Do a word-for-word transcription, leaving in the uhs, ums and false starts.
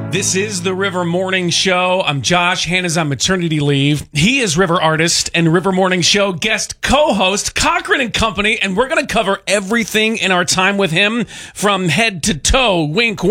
This is the River Morning Show. I'm Josh. Hannah's on maternity leave. He is River artist and River Morning Show guest co-host Cochran and Company, and we're going to cover everything in our time with him from head to toe. Wink, wink.